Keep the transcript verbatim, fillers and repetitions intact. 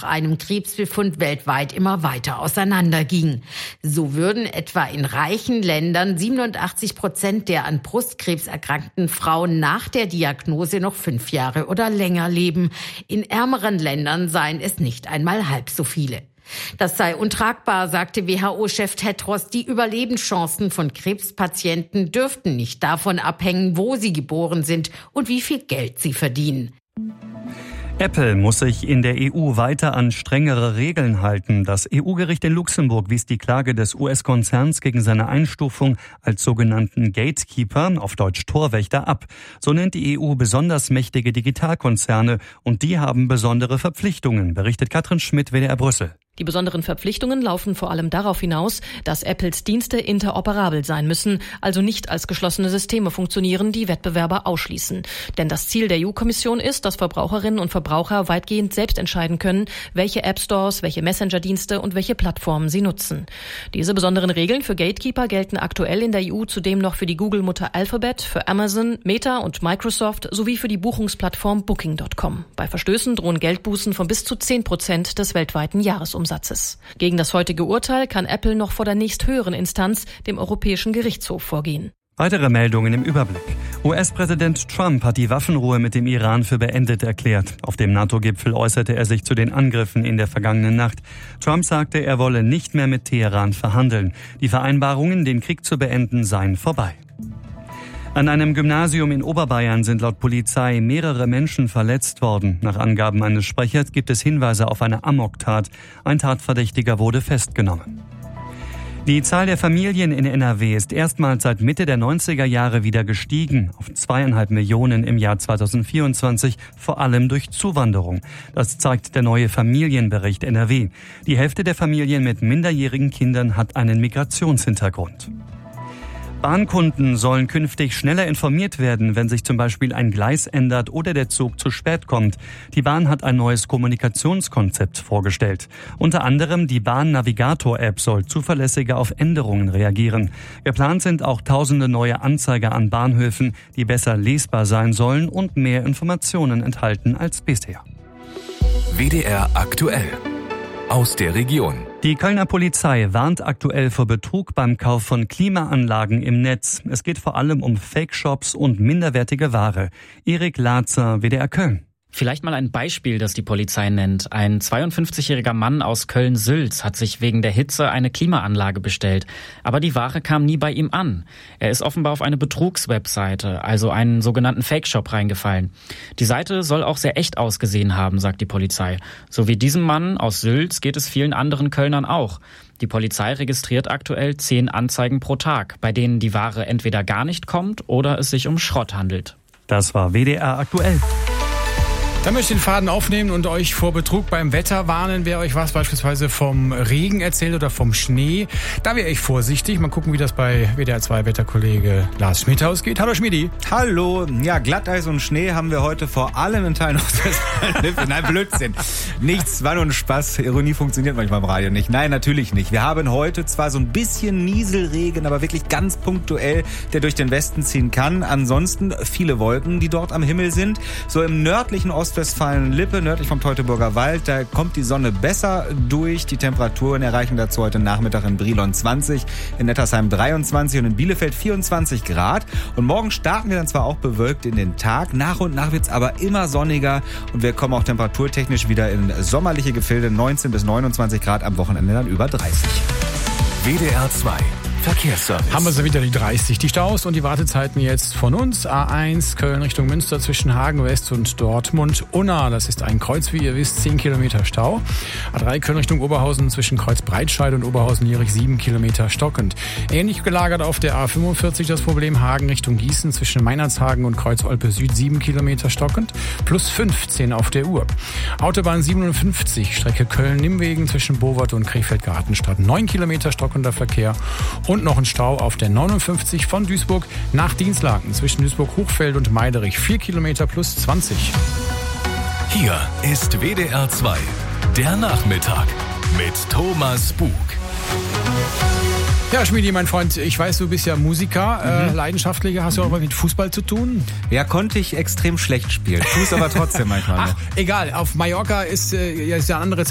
nach einem Krebsbefund weltweit immer weiter auseinanderging. So würden etwa in reichen Ländern siebenundachtzig Prozent der an Brustkrebs erkrankten Frauen nach der Diagnose noch fünf Jahre oder länger leben. In ärmeren Ländern seien es nicht einmal halb so viele. Das sei untragbar, sagte W H O-Chef Tedros. Die Überlebenschancen von Krebspatienten dürften nicht davon abhängen, wo sie geboren sind und wie viel Geld sie verdienen. Apple muss sich in der E U weiter an strengere Regeln halten. Das E U-Gericht in Luxemburg wies die Klage des U S-Konzerns gegen seine Einstufung als sogenannten Gatekeeper, auf Deutsch Torwächter, ab. So nennt die E U besonders mächtige Digitalkonzerne und die haben besondere Verpflichtungen, berichtet Katrin Schmidt, W D R Brüssel. Die besonderen Verpflichtungen laufen vor allem darauf hinaus, dass Apples Dienste interoperabel sein müssen, also nicht als geschlossene Systeme funktionieren, die Wettbewerber ausschließen. Denn das Ziel der E U-Kommission ist, dass Verbraucherinnen und Verbraucher weitgehend selbst entscheiden können, welche App-Stores, welche Messenger-Dienste und welche Plattformen sie nutzen. Diese besonderen Regeln für Gatekeeper gelten aktuell in der E U zudem noch für die Google-Mutter Alphabet, für Amazon, Meta und Microsoft sowie für die Buchungsplattform Booking Punkt com. Bei Verstößen drohen Geldbußen von bis zu zehn Prozent des weltweiten Jahresumsatzes. Gegen das heutige Urteil kann Apple noch vor der nächsthöheren Instanz, dem Europäischen Gerichtshof, vorgehen. Weitere Meldungen im Überblick. U S-Präsident Trump hat die Waffenruhe mit dem Iran für beendet erklärt. Auf dem NATO-Gipfel äußerte er sich zu den Angriffen in der vergangenen Nacht. Trump sagte, er wolle nicht mehr mit Teheran verhandeln. Die Vereinbarungen, den Krieg zu beenden, seien vorbei. An einem Gymnasium in Oberbayern sind laut Polizei mehrere Menschen verletzt worden. Nach Angaben eines Sprechers gibt es Hinweise auf eine Amoktat. Ein Tatverdächtiger wurde festgenommen. Die Zahl der Familien in N R W ist erstmals seit Mitte der neunziger Jahre wieder gestiegen, auf zweieinhalb Millionen im Jahr zweitausendvierundzwanzig, vor allem durch Zuwanderung. Das zeigt der neue Familienbericht N R W. Die Hälfte der Familien mit minderjährigen Kindern hat einen Migrationshintergrund. Bahnkunden sollen künftig schneller informiert werden, wenn sich zum Beispiel ein Gleis ändert oder der Zug zu spät kommt. Die Bahn hat ein neues Kommunikationskonzept vorgestellt. Unter anderem die Bahn-Navigator-App soll zuverlässiger auf Änderungen reagieren. Geplant sind auch tausende neue Anzeiger an Bahnhöfen, die besser lesbar sein sollen und mehr Informationen enthalten als bisher. W D R aktuell. Aus der Region. Die Kölner Polizei warnt aktuell vor Betrug beim Kauf von Klimaanlagen im Netz. Es geht vor allem um Fake-Shops und minderwertige Ware. Erik Latzer, W D R Köln. Vielleicht mal ein Beispiel, das die Polizei nennt. Ein zweiundfünfzigjähriger Mann aus Köln-Sülz hat sich wegen der Hitze eine Klimaanlage bestellt. Aber die Ware kam nie bei ihm an. Er ist offenbar auf eine Betrugswebseite, also einen sogenannten Fake-Shop, reingefallen. Die Seite soll auch sehr echt ausgesehen haben, sagt die Polizei. So wie diesem Mann aus Sülz geht es vielen anderen Kölnern auch. Die Polizei registriert aktuell zehn Anzeigen pro Tag, bei denen die Ware entweder gar nicht kommt oder es sich um Schrott handelt. Das war W D R aktuell. Dann möchte ich den Faden aufnehmen und euch vor Betrug beim Wetter warnen. Wer euch was beispielsweise vom Regen erzählt oder vom Schnee, da wäre ich vorsichtig. Mal gucken, wie das bei W D R zwei Wetterkollege Lars Schmidt ausgeht. Hallo Schmidi. Hallo. Ja, Glatteis und Schnee haben wir heute vor allem in Teilen Ostwestfalen. Nein, Blödsinn. Nichts, war nur ein Spaß. Ironie funktioniert manchmal im Radio nicht. Nein, natürlich nicht. Wir haben heute zwar so ein bisschen Nieselregen, aber wirklich ganz punktuell, der durch den Westen ziehen kann. Ansonsten viele Wolken, die dort am Himmel sind. So im nördlichen Osten Westfalen-Lippe, nördlich vom Teutoburger Wald, da kommt die Sonne besser durch. Die Temperaturen erreichen dazu heute Nachmittag in Brilon zwanzig, in Nettersheim dreiundzwanzig und in Bielefeld vierundzwanzig Grad. Und morgen starten wir dann zwar auch bewölkt in den Tag, nach und nach wird's aber immer sonniger und wir kommen auch temperaturtechnisch wieder in sommerliche Gefilde, neunzehn bis neunundzwanzig Grad, am Wochenende dann über dreißig. W D R zwei Verkehrsservice. Haben wir so wieder die dreißig. Die Staus und die Wartezeiten jetzt von uns. A eins Köln Richtung Münster zwischen Hagen West und Dortmund-Unna. Das ist ein Kreuz, wie ihr wisst, zehn Kilometer Stau. A drei Köln Richtung Oberhausen zwischen Kreuz Breitscheid und Oberhausen-Jierich sieben Kilometer stockend. Ähnlich gelagert auf der A fünfundvierzig das Problem Hagen Richtung Gießen zwischen Meinerzhagen und Kreuz Olpe Süd sieben Kilometer stockend. Plus fünfzehn auf der Uhr. Autobahn siebenundfünfzig Strecke Köln-Nimmwegen zwischen Bowart und Krefeld-Gartenstadt. neun Kilometer stockender Verkehr. Und noch ein Stau auf der neunundfünfzig von Duisburg nach Dienstlaken zwischen Duisburg-Hochfeld und Meiderich. vier Kilometer plus zwanzig. Hier ist W D R zwei, der Nachmittag mit Thomas Bug. Ja, Schmiedi, mein Freund, ich weiß, du bist ja Musiker, mhm. äh, leidenschaftlicher. Hast du auch was mit Fußball zu tun? Ja, konnte ich extrem schlecht spielen. Tue es aber trotzdem manchmal noch. Ach, egal, auf Mallorca ist, äh, ist ja eine andere Zeit.